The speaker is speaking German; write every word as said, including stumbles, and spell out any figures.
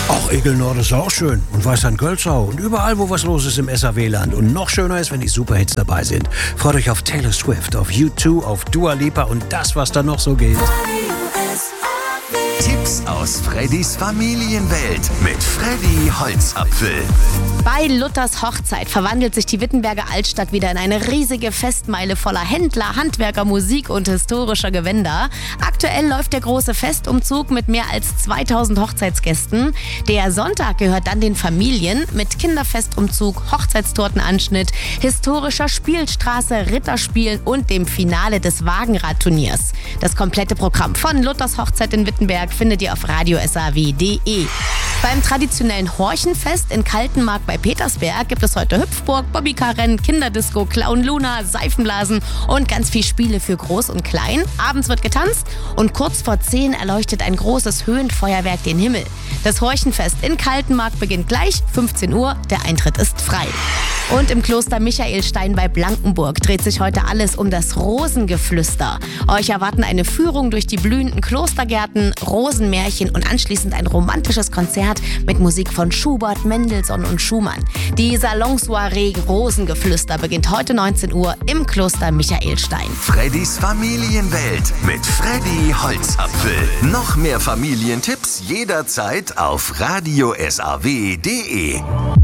Auch Egelnord ist auch schön und Weißand-Gölzau und überall, wo was los ist im S A W-Land. Und noch schöner ist, wenn die Superhits dabei sind. Freut euch auf Taylor Swift, auf U zwei, auf Dua Lipa und das, was da noch so geht. Tipps aus Freddys Familienwelt mit Freddy Holzapfel. Bei Luthers Hochzeit verwandelt sich die Wittenberger Altstadt wieder in eine riesige Festmeile voller Händler, Handwerker, Musik und historischer Gewänder. Aktuell läuft der große Festumzug mit mehr als zweitausend Hochzeitsgästen. Der Sonntag gehört dann den Familien mit Kinderfestumzug, Hochzeitstortenanschnitt, historischer Spielstraße, Ritterspielen und dem Finale des Wagenradturniers. Das komplette Programm von Luthers Hochzeit in Wittenberg findet ihr auf radio s a w punkt d e. Beim traditionellen Horchenfest in Kaltenmark bei Petersberg gibt es heute Hüpfburg, Bobbycar-Rennen, Kinderdisco, Clown Luna, Seifenblasen und ganz viel Spiele für Groß und Klein. Abends wird getanzt und kurz vor zehn erleuchtet ein großes Höhenfeuerwerk den Himmel. Das Horchenfest in Kaltenmark beginnt gleich, fünfzehn Uhr, der Eintritt ist frei. Und im Kloster Michaelstein bei Blankenburg dreht sich heute alles um das Rosengeflüster. Euch erwarten eine Führung durch die blühenden Klostergärten, Rosenmärchen und anschließend ein romantisches Konzert mit Musik von Schubert, Mendelssohn und Schumann. Die Salonsoiree Rosengeflüster beginnt heute neunzehn Uhr im Kloster Michaelstein. Freddys Familienwelt mit Freddy Holzapfel. Noch mehr Familientipps jederzeit auf radio s a w punkt d e.